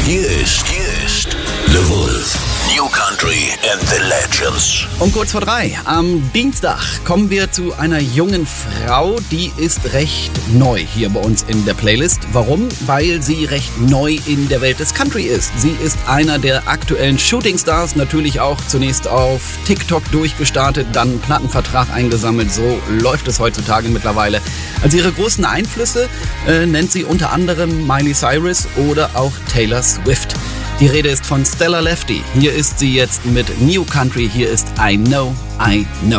Hier ist The Wolf. New Country and the Legends. Um kurz vor 3 am Dienstag kommen wir zu einer jungen Frau, die ist recht neu hier bei uns in der Playlist. Warum? Weil sie recht neu in der Welt des Country ist. Sie ist einer der aktuellen Shootingstars, natürlich auch zunächst auf TikTok durchgestartet, dann einen Plattenvertrag eingesammelt. So läuft es heutzutage mittlerweile. Als ihre großen Einflüsse nennt sie unter anderem Miley Cyrus oder auch Taylor Swift. Die Rede ist von Stella Lefty. Hier ist sie jetzt mit New Country. Hier ist I Know, I Know.